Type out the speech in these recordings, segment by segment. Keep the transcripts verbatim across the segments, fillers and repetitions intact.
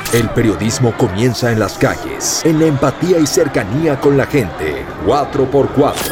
El periodismo comienza en las calles, en la empatía y cercanía con la gente. cuatro por cuatro.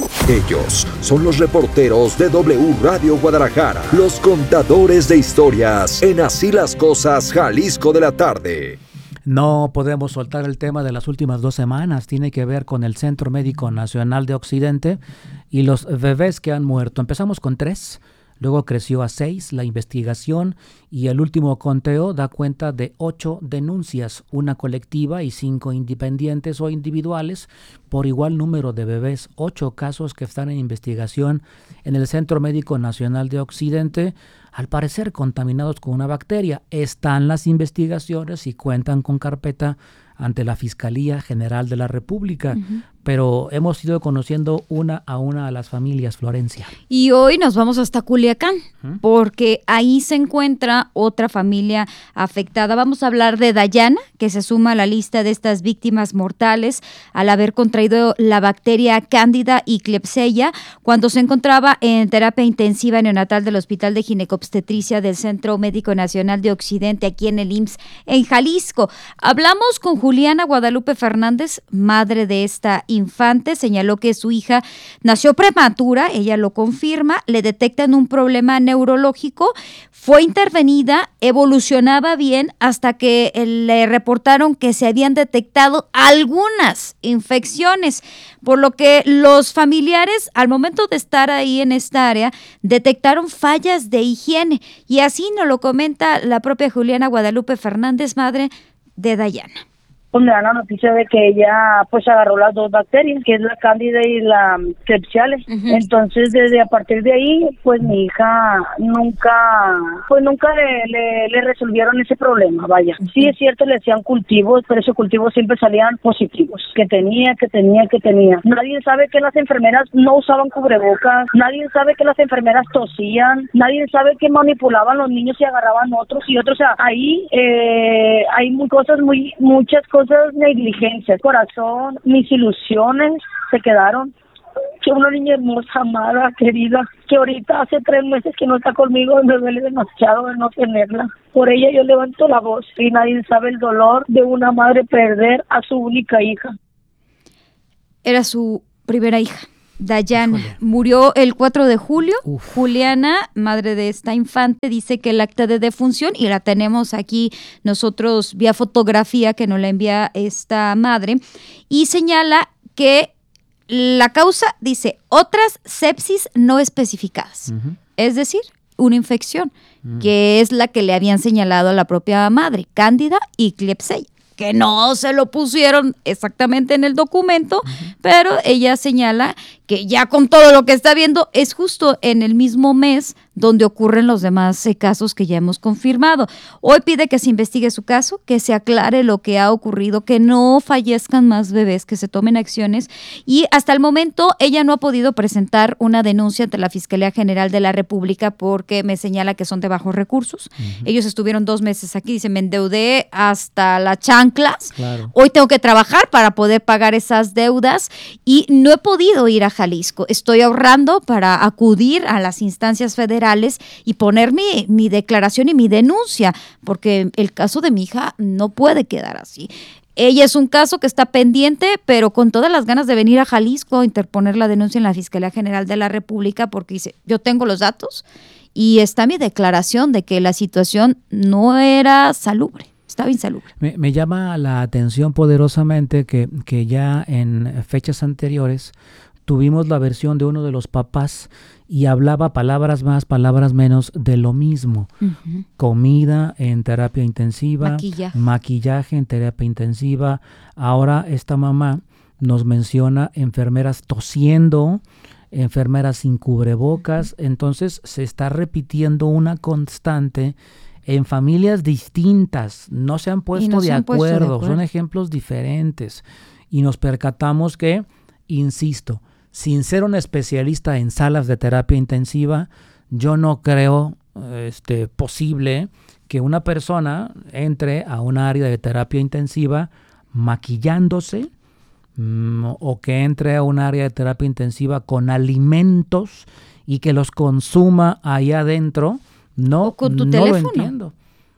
Ellos son los reporteros de W Radio Guadalajara, los contadores de historias en Así las Cosas, Jalisco de la tarde. No podemos soltar el tema de las últimas dos semanas. Tiene que ver con el Centro Médico Nacional de Occidente y los bebés que han muerto. Empezamos con tres. Luego creció a seis la investigación y el último conteo da cuenta de ocho denuncias, una colectiva y cinco independientes o individuales por igual número de bebés. Ocho casos que están en investigación en el Centro Médico Nacional de Occidente, al parecer contaminados con una bacteria. Están las investigaciones y cuentan con carpeta ante la Fiscalía General de la República. Uh-huh. Pero hemos ido conociendo una a una a las familias, Florencia. Y hoy nos vamos hasta Culiacán, ¿Mm? porque ahí se encuentra otra familia afectada. Vamos a hablar de Dayana, que se suma a la lista de estas víctimas mortales al haber contraído la bacteria Cándida y Klebsiella cuando se encontraba en terapia intensiva neonatal del Hospital de Ginecobstetricia del Centro Médico Nacional de Occidente, aquí en el I M S S en Jalisco. Hablamos con Juliana Guadalupe Fernández, madre de esta infante. Señaló que su hija nació prematura, ella lo confirma, le detectan un problema neurológico, fue intervenida, evolucionaba bien hasta que le reportaron que se habían detectado algunas infecciones, por lo que los familiares al momento de estar ahí en esta área detectaron fallas de higiene y así nos lo comenta la propia Juliana Guadalupe Fernández, madre de Dayana. Pues me dan la noticia de que ella pues agarró las dos bacterias, que es la Cándida y la Klebsiella. Uh-huh. Entonces desde a partir de ahí pues mi hija nunca pues nunca le, le, le resolvieron ese problema, vaya. Uh-huh. Sí es cierto, le hacían cultivos, pero esos cultivos siempre salían positivos, que tenía, que tenía, que tenía. Nadie sabe que las enfermeras no usaban cubrebocas, nadie sabe que las enfermeras tosían, nadie sabe que manipulaban los niños y agarraban otros y otros. O sea, ahí eh, hay muy cosas, muy muchas cosas cosas negligencias, corazón, mis ilusiones se quedaron. Que una niña hermosa, amada, querida, que ahorita hace tres meses que no está conmigo, me duele demasiado de no tenerla. Por ella yo levanto la voz y nadie sabe el dolor de una madre perder a su única hija. Era su primera hija. Dayana Híjole. Murió el cuatro de julio. Uf. Juliana, madre de esta infante, dice que el acta de defunción, y la tenemos aquí nosotros vía fotografía que nos la envía esta madre, y señala que la causa, dice, otras sepsis no especificadas, uh-huh. es decir, una infección, uh-huh. que es la que le habían señalado a la propia madre, Cándida y Klebsiella, que no se lo pusieron exactamente en el documento, uh-huh. pero ella señala que ya con todo lo que está viendo es justo en el mismo mes donde ocurren los demás eh, casos que ya hemos confirmado. Hoy pide que se investigue su caso, que se aclare lo que ha ocurrido, que no fallezcan más bebés, que se tomen acciones, y hasta el momento ella no ha podido presentar una denuncia ante la Fiscalía General de la República porque me señala que son de bajos recursos. Uh-huh. Ellos estuvieron dos meses aquí, dice, me endeudé hasta las chanclas, claro. Hoy tengo que trabajar para poder pagar esas deudas y no he podido ir a Jalisco. Estoy ahorrando para acudir a las instancias federales y poner mi, mi declaración y mi denuncia, porque el caso de mi hija no puede quedar así. Ella es un caso que está pendiente, pero con todas las ganas de venir a Jalisco a interponer la denuncia en la Fiscalía General de la República, porque dice, yo tengo los datos y está mi declaración de que la situación no era salubre. Estaba insalubre. Me, me llama la atención poderosamente que, que ya en fechas anteriores tuvimos la versión de uno de los papás y hablaba palabras más, palabras menos de lo mismo. Uh-huh. Comida en terapia intensiva, maquillaje. maquillaje en terapia intensiva. Ahora esta mamá nos menciona enfermeras tosiendo, enfermeras sin cubrebocas. Uh-huh. Entonces se está repitiendo una constante en familias distintas. No se han puesto, no de, se han acuerdo, puesto de acuerdo, son ejemplos diferentes. Y nos percatamos que, insisto, sin ser un especialista en salas de terapia intensiva, yo no creo este, posible que una persona entre a un área de terapia intensiva maquillándose mmm, o que entre a un área de terapia intensiva con alimentos y que los consuma ahí adentro. No, o con tu no teléfono. Lo entiendo.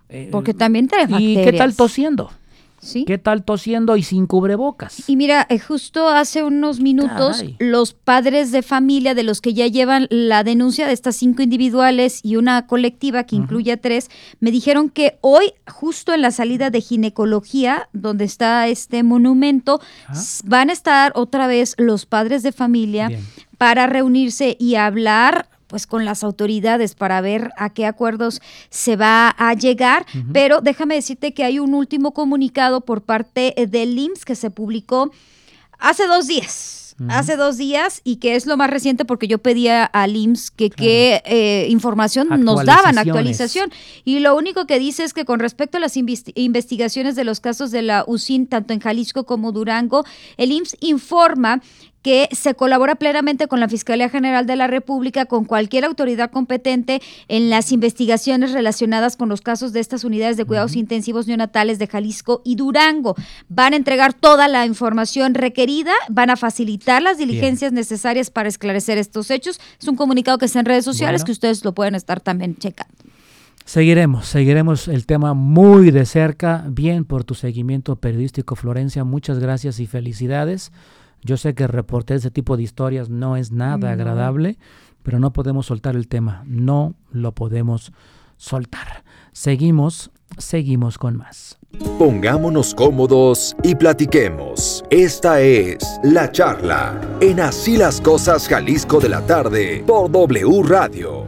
Eh, Porque también trae bacterias. ¿Y qué tal tosiendo? ¿Sí? ¿Qué tal tosiendo y sin cubrebocas? Y mira, eh, justo hace unos minutos, Caray. los padres de familia de los que ya llevan la denuncia de estas cinco individuales y una colectiva que uh-huh. incluye a tres, me dijeron que hoy, justo en la salida de ginecología, donde está este monumento, ¿ah? van a estar otra vez los padres de familia Bien. para reunirse y hablar pues con las autoridades para ver a qué acuerdos se va a llegar, uh-huh. pero déjame decirte que hay un último comunicado por parte del I M S S que se publicó hace dos días, uh-huh. hace dos días y que es lo más reciente porque yo pedía al I M S S que claro. qué eh, información nos daban, actualización, y lo único que dice es que con respecto a las investi- investigaciones de los casos de la U C I N, tanto en Jalisco como Durango, el I M S S informa que se colabora plenamente con la Fiscalía General de la República, con cualquier autoridad competente en las investigaciones relacionadas con los casos de estas unidades de cuidados uh-huh. intensivos neonatales de Jalisco y Durango. Van a entregar toda la información requerida, van a facilitar las diligencias Bien. necesarias para esclarecer estos hechos. Es un comunicado que está en redes sociales bueno. que ustedes lo pueden estar también checando. Seguiremos, seguiremos el tema muy de cerca. Bien por tu seguimiento periodístico, Florencia. Muchas gracias y felicidades. Yo sé que reportar ese tipo de historias no es nada no. agradable, pero no podemos soltar el tema, no lo podemos soltar. Seguimos, seguimos con más. Pongámonos cómodos y platiquemos. Esta es La Charla, en Así las Cosas Jalisco de la tarde, por W Radio.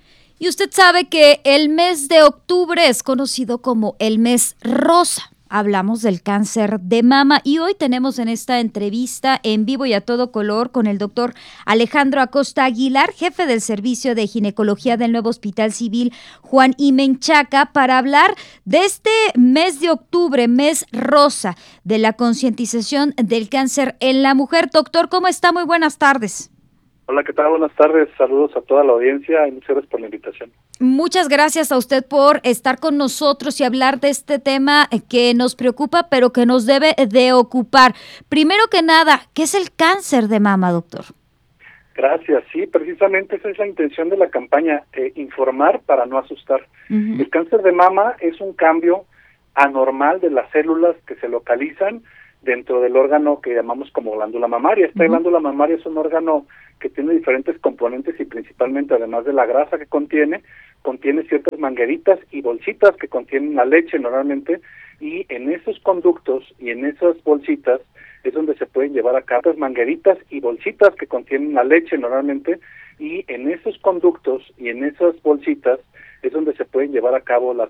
Y usted sabe que el mes de octubre es conocido como el mes rosa. Hablamos del cáncer de mama y hoy tenemos en esta entrevista en vivo y a todo color con el doctor Alejandro Acosta Aguilar, jefe del Servicio de Ginecología del nuevo Hospital Civil Juan I. Menchaca, para hablar de este mes de octubre, mes rosa, de la concientización del cáncer en la mujer. Doctor, ¿cómo está? Muy buenas tardes. Hola, ¿qué tal? Buenas tardes. Saludos a toda la audiencia y muchas gracias por la invitación. Muchas gracias a usted por estar con nosotros y hablar de este tema que nos preocupa, pero que nos debe de ocupar. Primero que nada, ¿qué es el cáncer de mama, doctor? Gracias. Sí, precisamente esa es la intención de la campaña, eh, informar para no asustar. Uh-huh. El cáncer de mama es un cambio anormal de las células que se localizan dentro del órgano que llamamos como glándula mamaria. Esta uh-huh. glándula mamaria es un órgano que tiene diferentes componentes y principalmente, además de la grasa que contiene, contiene ciertas mangueritas y bolsitas que contienen la leche normalmente, y en esos conductos y en esas bolsitas es donde se pueden llevar a cabo las mangueritas y bolsitas que contienen la leche normalmente, y en esos conductos y en esas bolsitas es donde se pueden llevar a cabo las